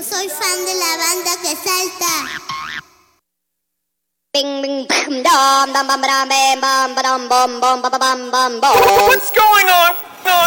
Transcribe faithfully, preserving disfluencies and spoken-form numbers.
Yo soy fan de la banda que salta. Bing bing bam dam dam bam bam bam bam bam bam bam bam bam bam. What's going on?